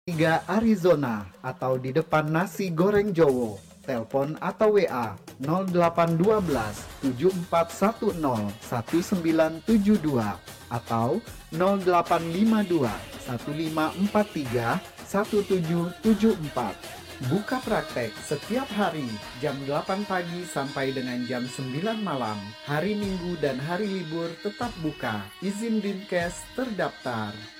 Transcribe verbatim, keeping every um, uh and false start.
tiga Arizona atau di depan nasi goreng Jowo. Telepon atau W A nol delapan satu dua tujuh empat satu nol satu sembilan tujuh dua atau nol delapan lima dua satu lima empat tiga satu tujuh tujuh empat. Buka praktek setiap hari jam delapan pagi sampai dengan jam sembilan malam. Hari Minggu dan hari libur tetap buka. Izin Dinkes terdaftar.